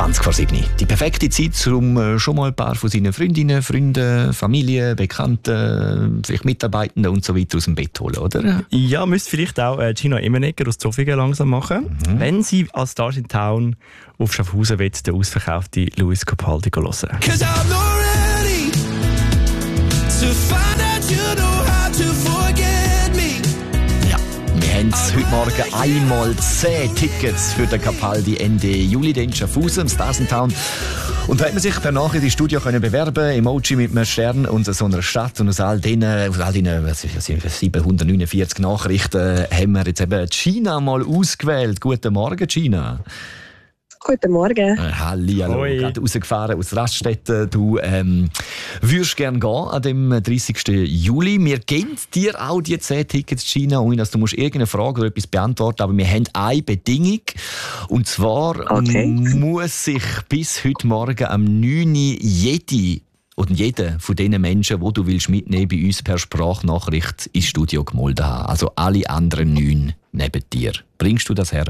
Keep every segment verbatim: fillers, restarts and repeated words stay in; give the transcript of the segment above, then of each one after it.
zwanzig vor sieben. Die perfekte Zeit, um schon mal ein paar von seinen Freundinnen, Freunden, Familie, Bekannten, vielleicht Mitarbeitenden und so weiter aus dem Bett holen, oder? Ja, müsste vielleicht auch äh, Gina Immenegger aus Zofingen langsam machen, mhm. wenn sie als Stars in Town auf Schaffhausen will, den ausverkauften Lewis Capaldi hören. Cause I'm not ready to find out you know how to forget me. Ja, wir haben heute Morgen einmal zehn Tickets für den Capaldi Ende Juli in Schaffhausen, Stars in Town. Und da hat man sich per Nachricht ins Studio können bewerben, Emoji mit einem Stern und so einer Stadt. Und aus all diesen, aus all diesen was ist, siebenhundertneunundvierzig Nachrichten haben wir jetzt eben Gina mal ausgewählt. Guten Morgen, Gina. Guten Morgen. Äh, Hallihallo, gerade rausgefahren aus Raststätten. Du ähm, würdest gerne gehen an dem dreißigsten Juli. Wir geben dir auch die zehn Tickets, Gina, ohne dass du musst irgendeine Frage oder etwas beantworten. Aber wir haben eine Bedingung. Und zwar okay. muss sich bis heute Morgen am neun Uhr jede und jeder von diesen Menschen, die du willst mitnehmen bei uns per Sprachnachricht ins Studio gemolden haben. Also alle anderen neun neben dir. Bringst du das her?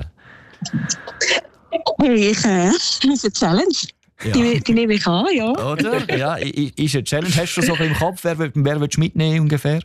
Hey, ich, äh, das ist eine Challenge. Ja. Die, die nehme ich an, ja. Oder? Ja, ist eine Challenge. Hast du so im Kopf, wer, wer willst du mitnehmen ungefähr?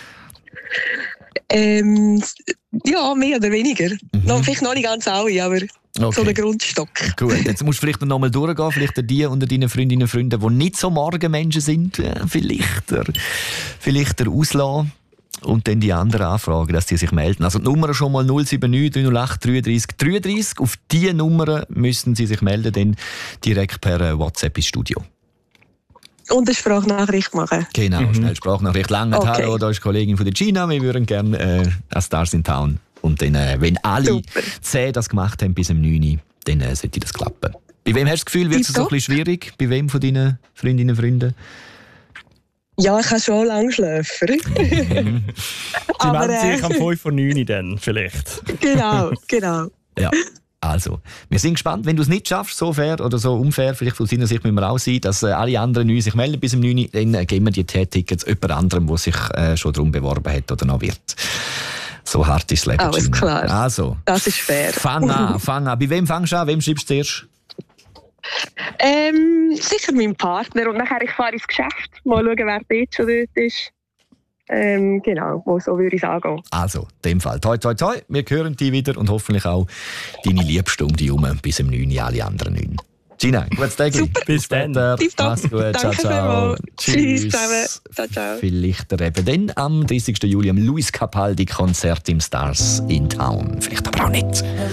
Ähm, ja, mehr oder weniger. Mhm. Noch, vielleicht noch nicht ganz alle, aber okay. So einen Grundstock. Gut, jetzt musst du vielleicht noch mal durchgehen. Vielleicht die unter deinen Freundinnen und Freunden, die nicht so Morgenmenschen sind. Ja, vielleicht der, vielleicht der auslassen. Und dann die anderen Anfragen, dass die sich melden. Also die Nummer schon mal null sieben neun drei null acht drei drei drei drei. Auf diese Nummer müssen Sie sich melden, dann direkt per WhatsApp ins Studio. Und eine Sprachnachricht machen. Genau, mhm. schnell Sprachnachricht. Lange okay. Hallo, da ist die Kollegin von der Gina. Wir würden gerne äh, an Stars in Town. Und dann, äh, wenn alle Super. zehn das gemacht haben bis um neun Uhr, dann äh, sollte das klappen. Bei wem hast du das Gefühl, wird es so ein bisschen schwierig? Bei wem von deinen Freundinnen und Freunden? Ja, ich kann schon lange schlafen. Mhm. Sie melden sich am fünf vor neun dann vielleicht. Genau, genau. Ja, also, wir sind gespannt. Wenn du es nicht schaffst, so fair oder so unfair, vielleicht von seiner Sicht müssen wir auch sein, dass äh, alle anderen neun sich melden bis um neun Uhr, dann äh, geben wir die Tickets jemand anderem, der sich äh, schon darum beworben hat oder noch wird. So hart ist das Leben. Alles klar. Also, das ist fair. Fang an, fang an. Bei wem fängst du an? Wem schreibst du zuerst? Ähm, sicher mein Partner und nachher ich fahre ins Geschäft, mal schauen, wer dort schon dort ist. Ähm, genau, so würde ich es angehen. Also, in dem Fall, toi toi toi, wir hören dich wieder und hoffentlich auch deine Liebste um dich herum bis um neun Uhr, alle anderen neun. Gina, gutes Tag. Bis dann. Mach's gut, ciao, ciao. Tschüss zusammen. Ciao, ciao. Vielleicht eben dann am dreißigsten Juli am Lewis Capaldi Konzert im Stars in Town. Vielleicht aber auch nicht.